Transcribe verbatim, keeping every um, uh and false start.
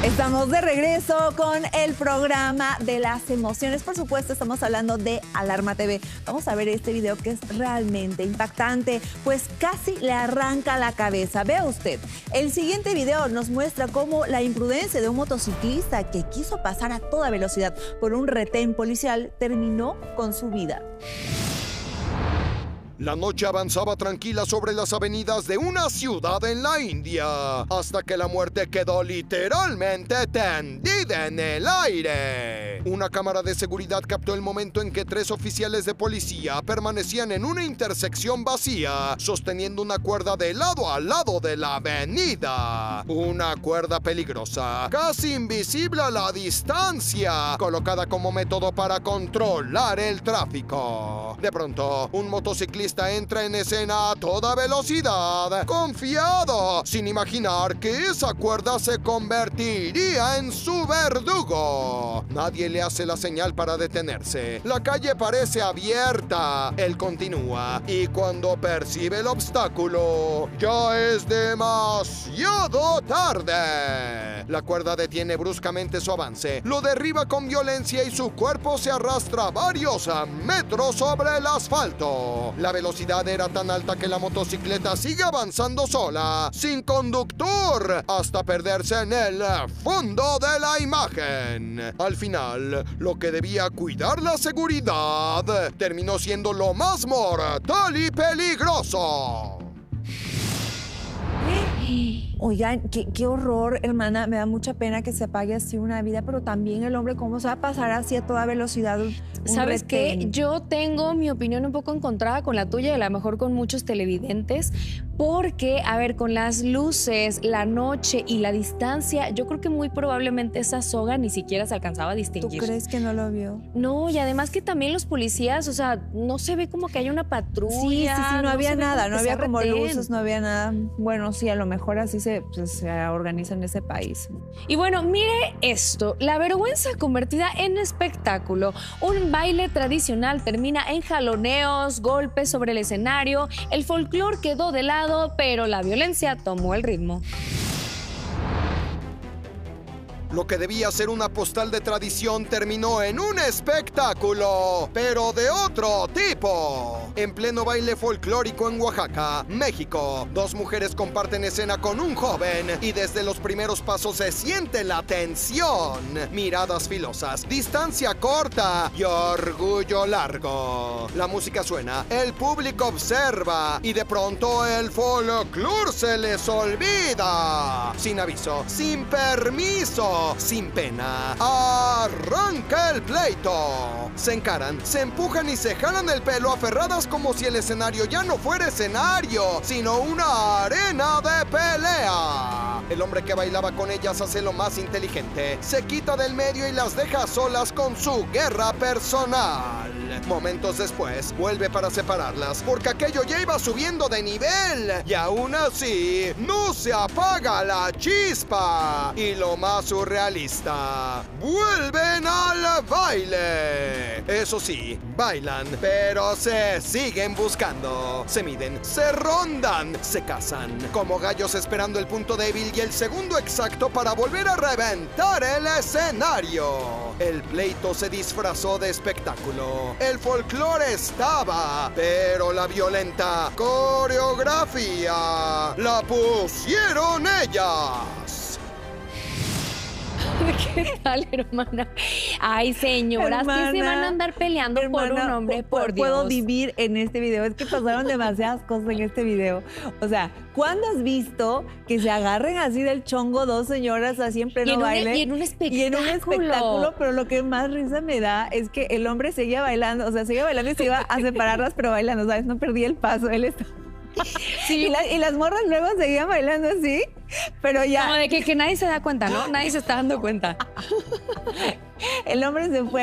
Estamos de regreso con el programa de las emociones. Por supuesto, estamos hablando de Alarma T V. Vamos a ver este video que es realmente impactante, pues casi le arranca la cabeza. Vea usted, el siguiente video nos muestra cómo la imprudencia de un motociclista que quiso pasar a toda velocidad por un retén policial terminó con su vida. La noche avanzaba tranquila sobre las avenidas de una ciudad en la India, hasta que la muerte quedó literalmente tendida en el aire. Una cámara de seguridad captó el momento en que tres oficiales de policía permanecían en una intersección vacía, sosteniendo una cuerda de lado a lado de la avenida. Una cuerda peligrosa, casi invisible a la distancia, colocada como método para controlar el tráfico. De pronto, un motociclista entra en escena a toda velocidad, confiado, sin imaginar que esa cuerda se convertiría en su verdugo. Nadie le hace la señal para detenerse. La calle parece abierta. Él continúa y cuando percibe el obstáculo, ya es demasiado tarde. La cuerda detiene bruscamente su avance, lo derriba con violencia y su cuerpo se arrastra varios metros sobre el asfalto. La velocidad era tan alta que la motocicleta sigue avanzando sola, sin conductor, hasta perderse en el fondo de la imagen. Al final, lo que debía cuidar la seguridad terminó siendo lo más mortal y peligroso. Oigan, qué, qué horror, hermana. Me da mucha pena que se apague así una vida, pero también el hombre, ¿cómo se va a pasar así a toda velocidad? Un ¿Sabes retén? qué? Yo tengo mi opinión un poco encontrada con la tuya y a lo mejor con muchos televidentes, porque, a ver, con las luces, la noche y la distancia, yo creo que muy probablemente esa soga ni siquiera se alcanzaba a distinguir. ¿Tú crees que no lo vio? No, y además que también los policías, o sea, no se ve como que hay una patrulla. Sí, sí, sí, no, no había se ve nada, como no que había sea como retén. luces, no había nada. Bueno, sí, a lo mejor así se, pues, se organiza en ese país. Y bueno, mire esto, la vergüenza convertida en espectáculo. Un baile tradicional termina en jaloneos, golpes sobre el escenario, el folclore quedó de lado, pero la violencia tomó el ritmo. Lo que debía ser una postal de tradición terminó en un espectáculo, pero de otro tipo. En pleno baile folclórico en Oaxaca, México, dos mujeres comparten escena con un joven y desde los primeros pasos se siente la tensión. Miradas filosas, distancia corta y orgullo largo. La música suena, el público observa y de pronto el folclore se les olvida. Sin aviso, sin permiso, sin pena, arranca el pleito. Se encaran, se empujan y se jalan el pelo aferradas como si el escenario ya no fuera escenario, sino una arena de pelea. El hombre que bailaba con ellas hace lo más inteligente. Se quita del medio y las deja solas con su guerra personal. Momentos después, vuelve para separarlas, porque aquello ya iba subiendo de nivel. Y aún así, no se apaga la chispa. Y lo más surrealista, vuelven al baile. Eso sí, bailan, pero se siguen buscando. Se miden, se rondan, se casan, como gallos esperando el punto débil y el segundo exacto para volver a reventar el escenario. El pleito se disfrazó de espectáculo. El folclore estaba, pero la violenta coreografía la pusieron ellas. ¿Qué tal, hermana? Ay, señoras, Hermana, que se van a andar peleando por un hermana, hombre, pu- por Dios. Puedo vivir en este video. Es que pasaron demasiadas cosas en este video. O sea, ¿cuándo has visto que se agarren así del chongo dos señoras así en pleno Y en un- baile? y en un espectáculo. Y en un espectáculo, pero lo que más risa me da es que el hombre seguía bailando, o sea, seguía bailando y se iba a separarlas, pero bailando, ¿sabes? No perdía el paso, él estaba... Sí. Y, la- y las morras luego seguían bailando así, pero ya... Como de que, que nadie se da cuenta, ¿no? Nadie se está dando cuenta. El hombre se fue